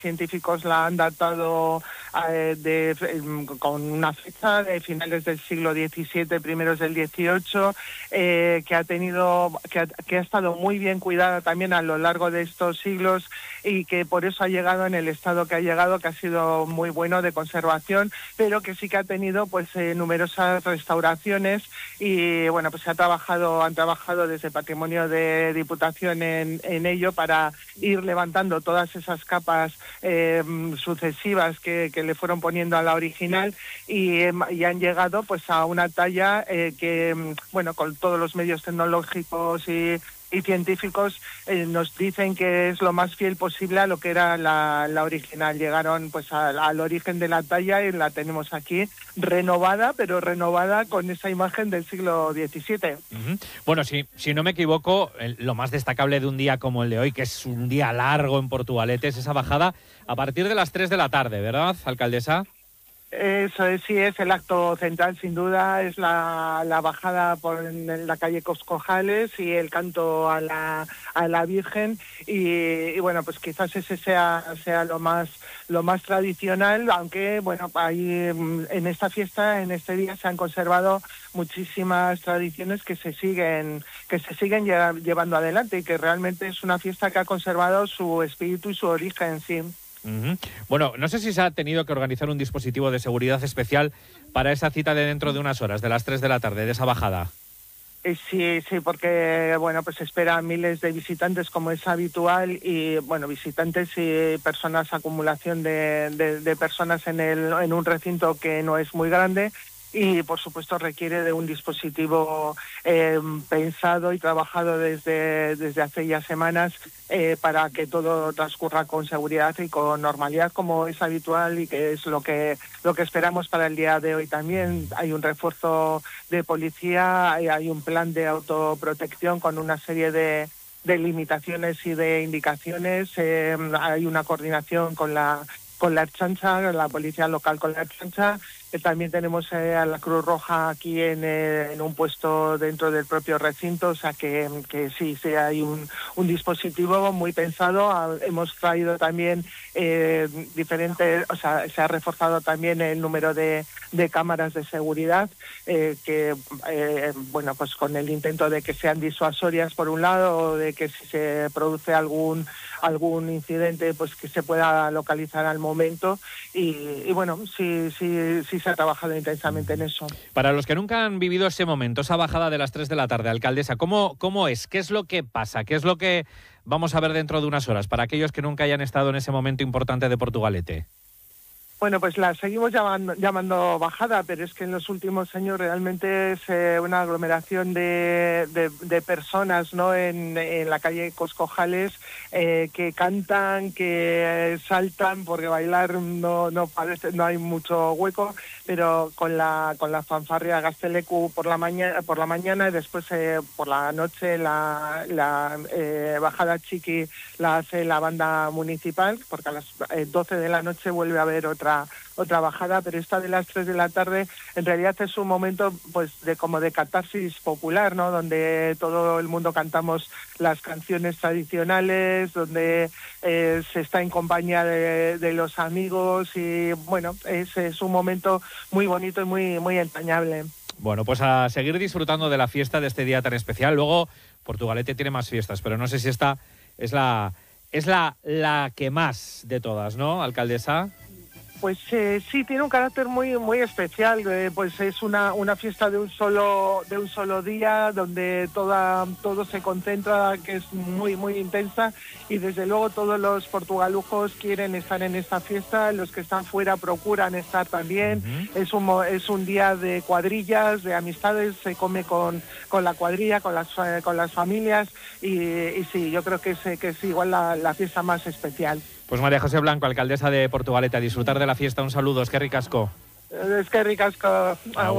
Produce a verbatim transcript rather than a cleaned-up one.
científicos la han datado eh, de, eh, con una fecha de finales del siglo diecisiete, primeros del dieciocho, eh, que ha tenido, que ha, que ha estado muy bien cuidada también a lo largo de estos siglos y que por eso ha llegado en el estado que ha llegado, que ha sido muy bueno de conservación, pero que sí que ha tenido pues eh, numerosas restauraciones y bueno, pues se ha trabajado, han trabajado desde Patrimonio de Diputación en, en ello para ir levantando todas esas capas Eh, sucesivas que, que le fueron poniendo a la original y, eh, y han llegado pues a una talla eh, que, bueno, con todos los medios tecnológicos y, y científicos eh, nos dicen que es lo más fiel posible a lo que era la, la original. Llegaron pues a, al origen de la talla y la tenemos aquí renovada, pero renovada con esa imagen del siglo diecisiete. Uh-huh. Bueno, si, si no me equivoco, el, lo más destacable de un día como el de hoy, que es un día largo en Portugalete, es esa bajada a partir de las tres de la tarde, ¿verdad, alcaldesa? Eso es, sí, es el acto central, sin duda, es la, la bajada por en la calle Coscojales y el canto a la, a la Virgen y, y bueno, pues quizás ese sea, sea lo más lo más tradicional, aunque bueno, ahí en esta fiesta, en este día se han conservado muchísimas tradiciones que se siguen que se siguen llevando adelante y que realmente es una fiesta que ha conservado su espíritu y su origen, sí. Uh-huh. Bueno, no sé si se ha tenido que organizar un dispositivo de seguridad especial para esa cita de dentro de unas horas, de las tres de la tarde, de esa bajada. Eh, sí, sí, porque bueno, pues esperan miles de visitantes como es habitual y bueno, visitantes y personas, acumulación de, de, de personas en el en un recinto que no es muy grande. Y, por supuesto, requiere de un dispositivo eh, pensado y trabajado desde, desde hace ya semanas eh, para que todo transcurra con seguridad y con normalidad, como es habitual y que es lo que lo que esperamos para el día de hoy también. Hay un refuerzo de policía, hay, hay un plan de autoprotección con una serie de, de limitaciones y de indicaciones. Eh, hay una coordinación con la con la Ertzaintza, la policía local con la Ertzaintza. Eh, también tenemos eh, a la Cruz Roja aquí en, eh, en un puesto dentro del propio recinto, o sea que, que sí, sí hay un, un dispositivo muy pensado. Ah, hemos traído también eh, diferentes, o sea, se ha reforzado también el número de, de cámaras de seguridad, eh, que, eh, bueno, pues con el intento de que sean disuasorias por un lado, o de que si se produce algún algún incidente, pues que se pueda localizar al momento y, y bueno, sí, sí, sí se ha trabajado intensamente en eso. Para los que nunca han vivido ese momento, esa bajada de las tres de la tarde, alcaldesa, ¿cómo, cómo es? ¿Qué es lo que pasa? ¿Qué es lo que vamos a ver dentro de unas horas para aquellos que nunca hayan estado en ese momento importante de Portugalete? Bueno, pues la seguimos llamando, llamando bajada, pero es que en los últimos años realmente es eh, una aglomeración de, de, de personas, ¿no? En, en la calle Coscojales eh, que cantan, que eh, saltan, porque bailar no no parece, no hay mucho hueco, pero con la con la fanfarria Gazteleku por la mañana por la mañana y después eh, por la noche la, la eh, bajada chiqui la hace la banda municipal, porque a las eh, doce de la noche vuelve a haber otra otra bajada, pero esta de las tres de la tarde en realidad es un momento pues de como de catarsis popular, ¿no? Donde todo el mundo cantamos las canciones tradicionales, donde eh, se está en compañía de, de los amigos y bueno, es, es un momento muy bonito y muy, muy entrañable. Bueno, pues a seguir disfrutando de la fiesta de este día tan especial. Luego Portugalete tiene más fiestas, pero no sé si esta es la es la, la que más de todas, ¿no, alcaldesa? Pues eh, sí, tiene un carácter muy muy especial. Eh, pues es una una fiesta de un solo de un solo día, donde toda todo se concentra, que es muy muy intensa y desde luego todos los portugalujos quieren estar en esta fiesta. Los que están fuera procuran estar también. Uh-huh. Es un es un día de cuadrillas, de amistades. Se come con con la cuadrilla, con las eh, con las familias y, y sí, yo creo que es que es igual la, la fiesta más especial. Pues María José Blanco, alcaldesa de Portugalete, a disfrutar de la fiesta. Un saludo, es que ricasco. Es que ricasco.